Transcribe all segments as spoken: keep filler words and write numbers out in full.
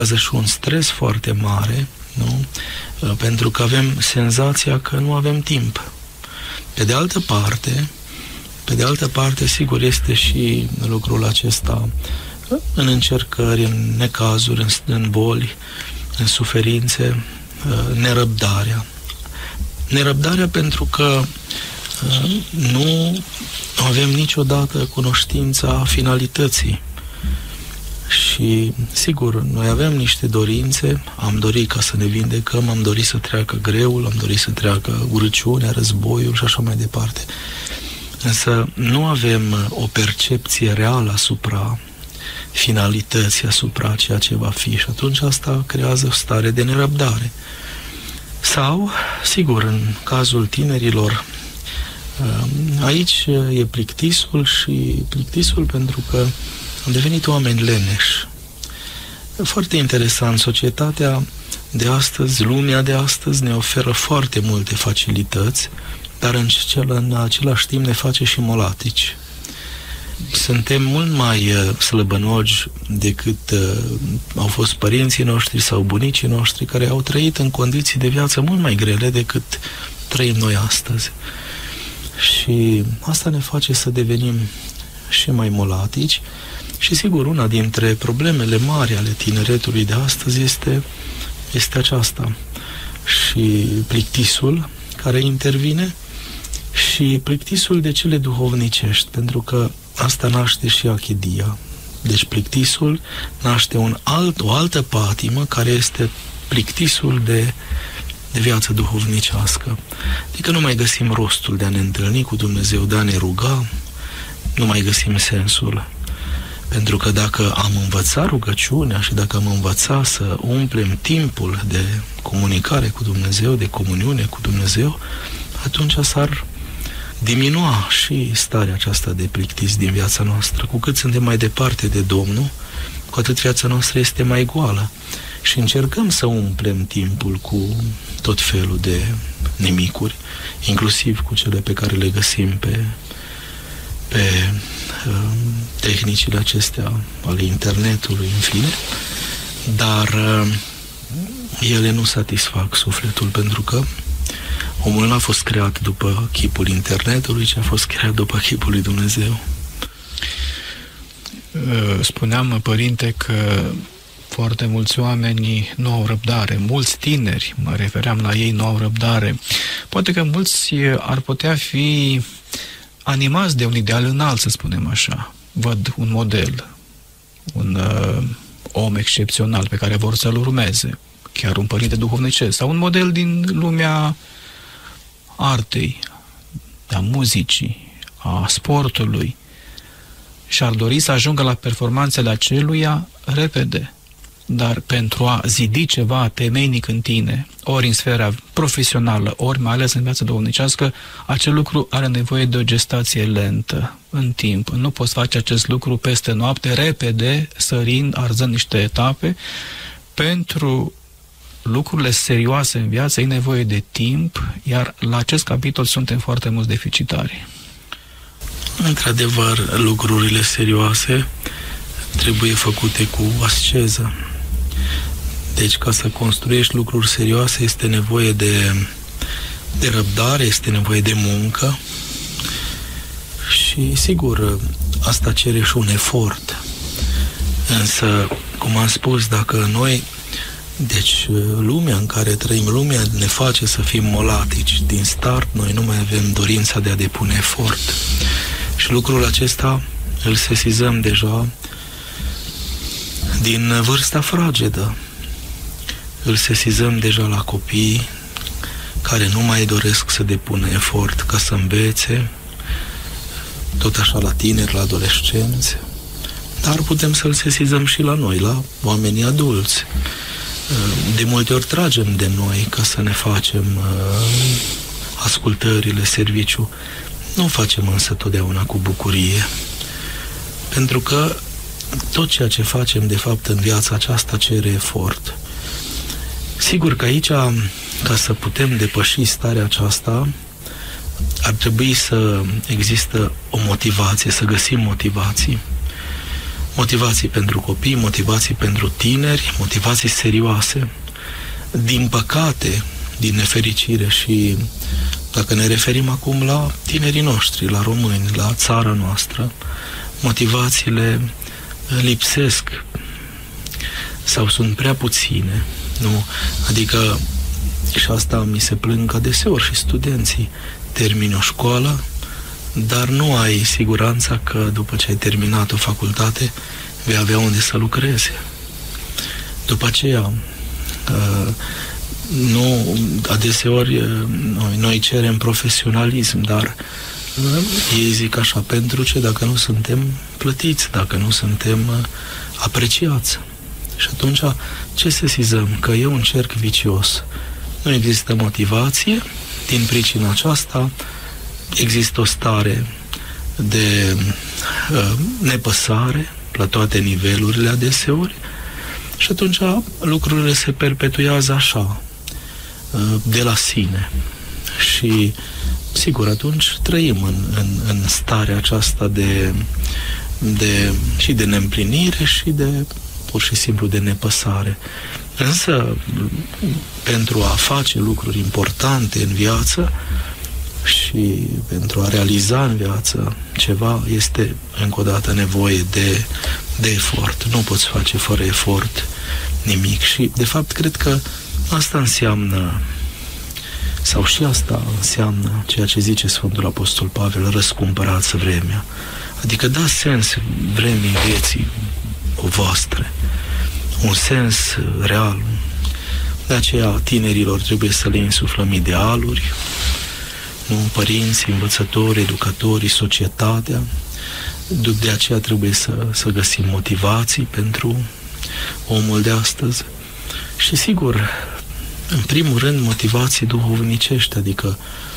și un stres foarte mare, nu? Pentru că avem senzația că nu avem timp. Pe de altă parte, pe de altă parte, sigur, este și lucrul acesta în încercări, în necazuri, în, în boli, în suferințe, nerăbdarea. Nerăbdarea pentru că nu avem niciodată cunoștința finalității. Și, sigur, noi avem niște dorințe, am dorit ca să ne vindecăm, am dorit să treacă greul, am dorit să treacă urăciunea, războiul și așa mai departe. Însă nu avem o percepție reală asupra finalității, asupra ceea ce va fi și atunci asta creează o stare de nerăbdare. Sau, sigur, în cazul tinerilor, aici e plictisul și plictisul pentru că am devenit oameni leneși. Foarte interesant, societatea de astăzi, lumea de astăzi ne oferă foarte multe facilități, dar în, cel, în același timp ne face și molatici. Suntem mult mai uh, slăbănogi decât uh, au fost părinții noștri sau bunicii noștri, care au trăit în condiții de viață mult mai grele decât trăim noi astăzi. Și asta ne face să devenim și mai molatici. Și sigur, una dintre problemele mari ale tineretului de astăzi este, este aceasta. Și plictisul care intervine și plictisul de cele duhovnicești, pentru că asta naște și achidia. Deci plictisul naște un alt, o altă patimă care este plictisul de, de viață duhovnicească. Adică nu mai găsim rostul de a ne întâlni cu Dumnezeu, de a ne ruga, nu mai găsim sensul. Pentru că dacă am învățat rugăciunea și dacă am învățat să umplem timpul de comunicare cu Dumnezeu, de comuniune cu Dumnezeu, atunci s-ar diminua și starea aceasta de plictis din viața noastră. Cu cât suntem mai departe de Domnul, cu atât viața noastră este mai goală. Și încercăm să umplem timpul cu tot felul de nimicuri, inclusiv cu cele pe care le găsim pe, pe uh, tehnicile acestea ale internetului, în fine, dar uh, ele nu satisfac sufletul, pentru că omul nu a fost creat după chipul internetului, ci a fost creat după chipul lui Dumnezeu. Spuneam, părinte, că foarte mulți oameni nu au răbdare, mulți tineri, mă refeream la ei, nu au răbdare. Poate că mulți ar putea fi animați de un ideal înalt, să spunem așa. Văd un model, un uh, om excepțional pe care vor să-l urmeze, chiar un părinte duhovnicesc, sau un model din lumea artei, a muzicii, a sportului, și ar dori să ajungă la performanțele aceluia repede. Dar pentru a zidi ceva temeinic în tine, ori în sfera profesională, ori mai ales în viața duhovnicească, acel lucru are nevoie de o gestație lentă, în timp. Nu poți face acest lucru peste noapte, repede, sărind, arzând niște etape. Pentru lucrurile serioase în viață e nevoie de timp, iar la acest capitol suntem foarte mulți deficitari. Într-adevăr, lucrurile serioase trebuie făcute cu asceză. Deci, ca să construiești lucruri serioase, este nevoie de, de răbdare, este nevoie de muncă și, sigur, asta cere și un efort. Însă, cum am spus, dacă noi, deci lumea în care trăim, lumea ne face să fim molatici. Din start, noi nu mai avem dorința de a depune efort. Și lucrul acesta îl sesizăm deja din vârsta fragedă. Îl sesizăm deja la copii care nu mai doresc să depună efort ca să învețe, tot așa la tineri, la adolescenți, dar putem să-l sesizăm și la noi, la oamenii adulți. De multe ori tragem de noi ca să ne facem ascultările, serviciu. Nu facem însă totdeauna cu bucurie, pentru că tot ceea ce facem, de fapt, în viața aceasta cere efort. Sigur că aici, ca să putem depăși starea aceasta, ar trebui să există o motivație, să găsim motivații. motivații pentru copii, motivații pentru tineri, motivații serioase. Din păcate, din nefericire și dacă ne referim acum la tinerii noștri, la români, la țara noastră, motivațiile lipsesc sau sunt prea puține, nu? Adică, și asta mi se plâng adeseori și studenții, termini o școală, dar nu ai siguranța că după ce ai terminat o facultate vei avea unde să lucreze. După aceea, nu, adeseori noi, noi cerem profesionalism, dar ei zic așa, pentru ce dacă nu suntem plătiți, dacă nu suntem apreciați. Și atunci ce sesizăm? Că e un cerc vicios. Nu există motivație, din pricina aceasta există o stare de uh, nepăsare la toate nivelurile adeseori și atunci lucrurile se perpetuează așa, uh, de la sine. Și sigur, atunci trăim în, în, în starea aceasta de, de, și de neîmplinire și de pur și simplu de nepăsare. Însă, pentru a face lucruri importante în viață și pentru a realiza în viață ceva, este încă o dată nevoie de, de efort. Nu poți face fără efort nimic. Și, de fapt, cred că asta înseamnă, sau și asta înseamnă ceea ce zice Sfântul Apostol Pavel, răscumpărați vremea. Adică da sens vremii vieții voastre, un sens real. De aceea tinerilor trebuie să le insuflăm idealuri, nu? Părinții, învățători, educatori, societatea. De aceea trebuie să, să găsim motivații pentru omul de astăzi. Și sigur, în primul rând, motivații duhovnicești, adică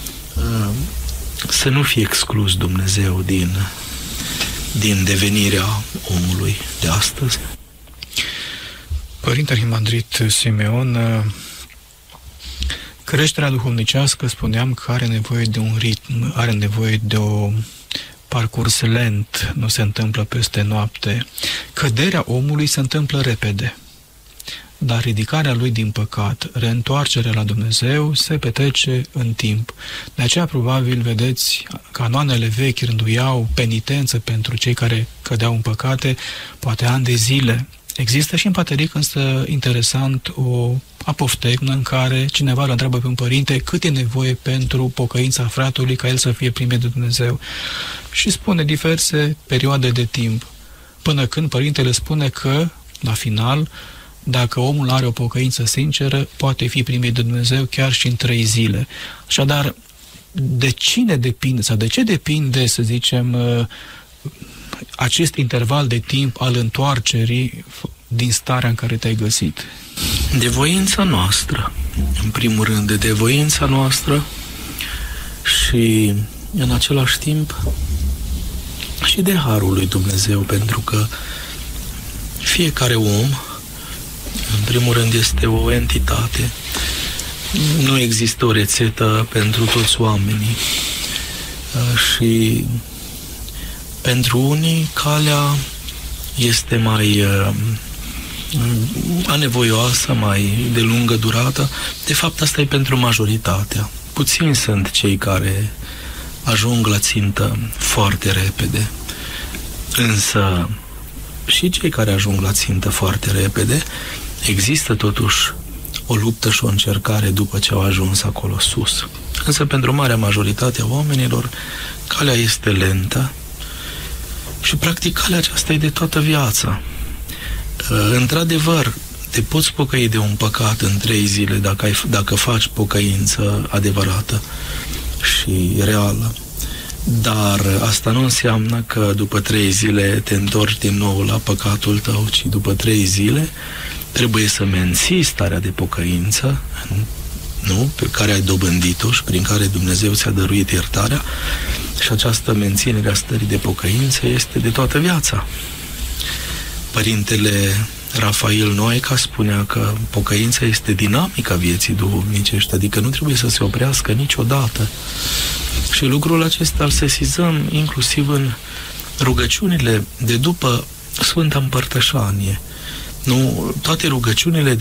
să nu fie exclus Dumnezeu din, din devenirea omului de astăzi. Părinte Arhimandrit Simeon, creșterea duhovnicească, spuneam că are nevoie de un ritm, are nevoie de o parcurs lent, nu se întâmplă peste noapte. Căderea omului se întâmplă repede, dar ridicarea lui din păcat, reîntoarcerea la Dumnezeu, se petrece în timp. De aceea, probabil, vedeți, canoanele vechi rânduiau penitență pentru cei care cădeau în păcate, poate ani de zile. Există și în Pateric, însă, interesant, o apoftegmă în care cineva îl întreabă pe un părinte cât e nevoie pentru pocăința fratului ca el să fie primit de Dumnezeu. Și spune diverse perioade de timp, până când părintele spune că, la final, dacă omul are o pocăință sinceră, poate fi primit de Dumnezeu chiar și în trei zile. Așadar, de cine depinde, sau de ce depinde, să zicem, acest interval de timp al întoarcerii din starea în care te-ai găsit? De voința noastră, în primul rând, de voința noastră și, în același timp, și de harul lui Dumnezeu, pentru că fiecare om, în primul rând, este o entitate. Nu există o rețetă pentru toți oamenii. Și pentru unii, calea este mai anevoioasă, mai de lungă durată. De fapt, asta e pentru majoritatea. Puțini sunt cei care ajung la țintă foarte repede. Însă, și cei care ajung la țintă foarte repede, există totuși o luptă și o încercare după ce au ajuns acolo sus. Însă pentru marea majoritate a oamenilor, calea este lentă și practic calea aceasta e de toată viața. Într-adevăr, te poți pocăi de un păcat în trei zile dacă, ai, dacă faci pocăință adevărată și reală. Dar asta nu înseamnă că după trei zile te întorci din nou la păcatul tău, ci după trei zile trebuie să menții starea de pocăință, nu? Pe care ai dobândit-o și prin care Dumnezeu ți-a dăruit iertarea, și această menținere a stării de pocăință este de toată viața. Părintele Rafael Noica spunea că pocăința este dinamica vieții duhovnicești, adică nu trebuie să se oprească niciodată. Și lucrul acesta îl sesizăm inclusiv în rugăciunile de după Sfânta Împărtășanie. Nu, toate rugăciunile